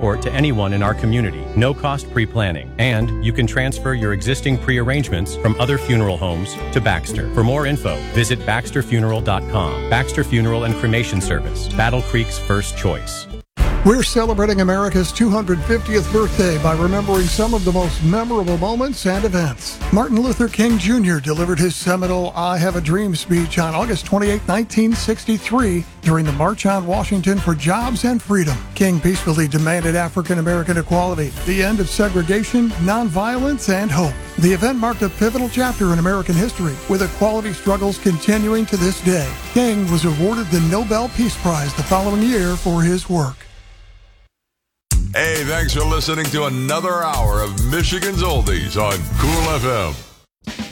support to anyone in our community. No cost pre-planning. And you can transfer your existing pre-arrangements from other funeral homes to Baxter. For more info, visit baxterfuneral.com. Baxter Funeral and Cremation Service. Battle Creek's first choice. We're celebrating America's 250th birthday by remembering some of the most memorable moments and events. Martin Luther King Jr. delivered his seminal I Have a Dream speech on August 28, 1963, during the March on Washington for Jobs and Freedom. King peacefully demanded African American equality, the end of segregation, nonviolence, and hope. The event marked a pivotal chapter in American history, with equality struggles continuing to this day. King was awarded the Nobel Peace Prize the following year for his work. Hey, thanks for listening to another hour of Michigan's Oldies on Cool FM.